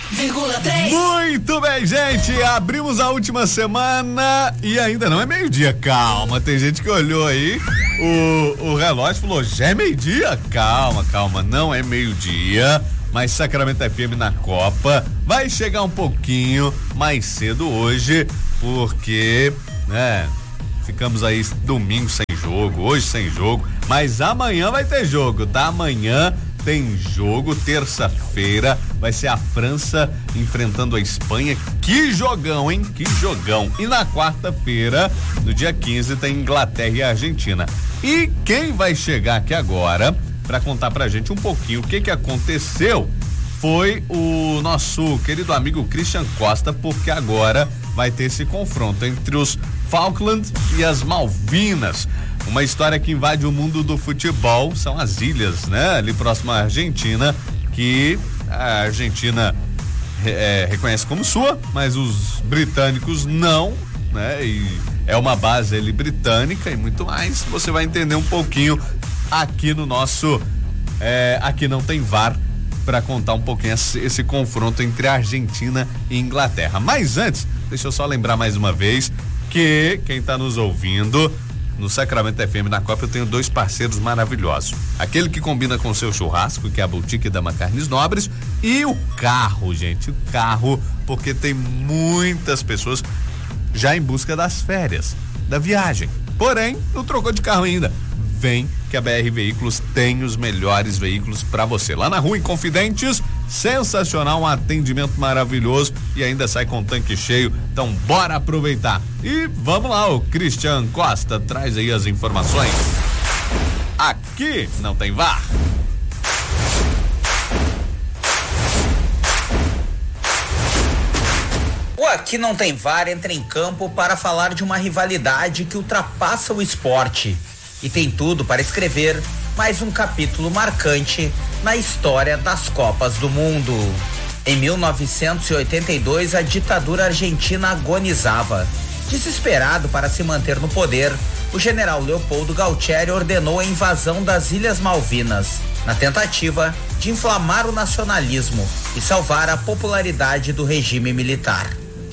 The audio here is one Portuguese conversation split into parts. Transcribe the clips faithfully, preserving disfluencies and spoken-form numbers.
vírgula três. Muito bem, gente, abrimos a última semana e ainda não é meio-dia, calma, tem gente que olhou aí o, o relógio e falou, já é meio-dia? Calma, calma, não é meio-dia, mas Sacramento F M na Copa vai chegar um pouquinho mais cedo hoje, porque, né, ficamos aí domingo sem jogo, hoje sem jogo, mas amanhã vai ter jogo, tá? Amanhã tem jogo, terça-feira vai ser a França enfrentando a Espanha. Que jogão, hein? Que jogão. E na quarta-feira, no dia quinze, tem Inglaterra e Argentina. E quem vai chegar aqui agora para contar pra gente um pouquinho o que que aconteceu foi o nosso querido amigo Christian Costa, porque agora vai ter esse confronto entre os Falklands e as Malvinas. Uma história que invade o mundo do futebol, são as ilhas, né? Ali próximo à Argentina, que a Argentina é, reconhece como sua, mas os britânicos não, né? E é uma base ali britânica e muito mais. Você vai entender um pouquinho aqui no nosso, é, aqui não tem V A R, para contar um pouquinho esse, esse confronto entre Argentina e Inglaterra. Mas antes, deixa eu só lembrar mais uma vez que quem está nos ouvindo no Sacramento F M na Copa, eu tenho dois parceiros maravilhosos. Aquele que combina com o seu churrasco, que é a Boutique Dama Carnes Nobres, e o carro, gente, o carro, porque tem muitas pessoas já em busca das férias, da viagem. Porém, não trocou de carro ainda. Vem que a B R Veículos tem os melhores veículos para você. Lá na Rua Inconfidentes, sensacional, um atendimento maravilhoso e ainda sai com tanque cheio. Então bora aproveitar. E vamos lá, o Christian Costa traz aí as informações. Aqui não tem V A R. O Aqui Não Tem V A R entra em campo para falar de uma rivalidade que ultrapassa o esporte. E tem tudo para escrever mais um capítulo marcante na história das Copas do Mundo. Em mil novecentos e oitenta e dois, a ditadura argentina agonizava. Desesperado para se manter no poder, o general Leopoldo Galtieri ordenou a invasão das Ilhas Malvinas, na tentativa de inflamar o nacionalismo e salvar a popularidade do regime militar.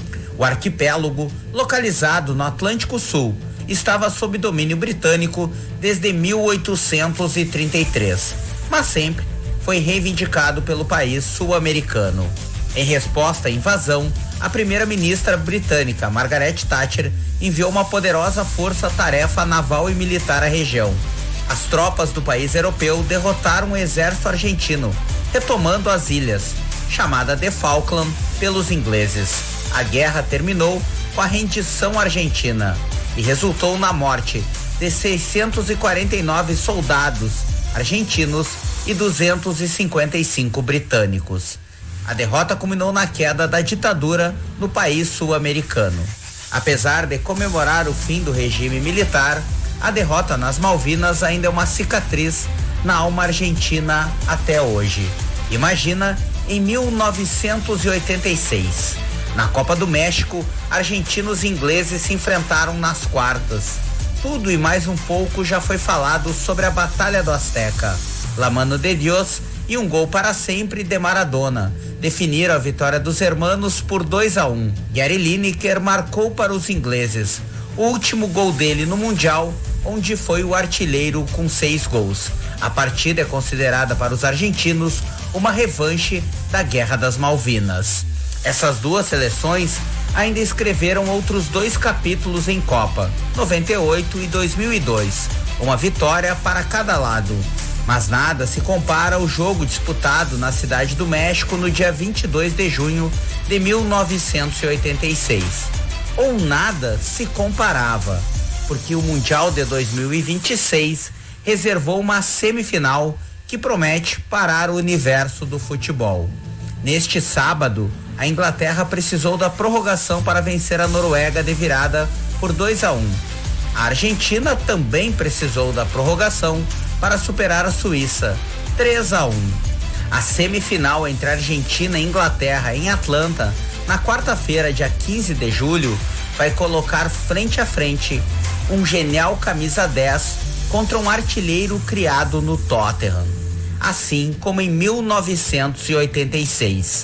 O arquipélago, localizado no Atlântico Sul, estava sob domínio britânico desde mil oitocentos e trinta e três, mas sempre foi reivindicado pelo país sul-americano. Em resposta à invasão, a primeira-ministra britânica Margaret Thatcher enviou uma poderosa força-tarefa naval e militar à região. As tropas do país europeu derrotaram o exército argentino, retomando as ilhas, chamada de Falkland pelos ingleses. A guerra terminou com a rendição argentina e resultou na morte de seiscentos e quarenta e nove soldados argentinos e duzentos e cinquenta e cinco britânicos. A derrota culminou na queda da ditadura no país sul-americano. Apesar de comemorar o fim do regime militar, a derrota nas Malvinas ainda é uma cicatriz na alma argentina até hoje. Imagina em mil novecentos e oitenta e seis. Na Copa do México, argentinos e ingleses se enfrentaram nas quartas. Tudo e mais um pouco já foi falado sobre a Batalha do Azteca. La Mano de Dios e um gol para sempre de Maradona definiram a vitória dos hermanos por dois a um. Gary Lineker marcou para os ingleses o último gol dele no Mundial, onde foi o artilheiro com seis gols. A partida é considerada para os argentinos uma revanche da Guerra das Malvinas. Essas duas seleções ainda escreveram outros dois capítulos em Copa, noventa e oito e dois mil e dois, uma vitória para cada lado. Mas nada se compara ao jogo disputado na Cidade do México no dia vinte e dois de junho de mil novecentos e oitenta e seis. Ou nada se comparava, porque o Mundial de dois mil e vinte e seis reservou uma semifinal que promete parar o universo do futebol. Neste sábado, a Inglaterra precisou da prorrogação para vencer a Noruega de virada por dois a um. A Argentina também precisou da prorrogação para superar a Suíça, três a um. A semifinal entre Argentina e Inglaterra em Atlanta, na quarta-feira, dia quinze de julho, vai colocar frente a frente um genial camisa dez contra um artilheiro criado no Tottenham, assim como em mil novecentos e oitenta e seis.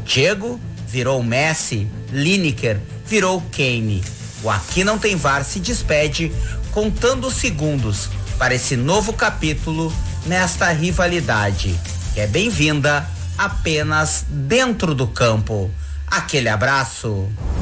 Diego virou Messi, Lineker virou Kane. O Aqui Não Tem V A R se despede contando os segundos para esse novo capítulo nesta rivalidade, que é bem-vinda apenas dentro do campo. Aquele abraço.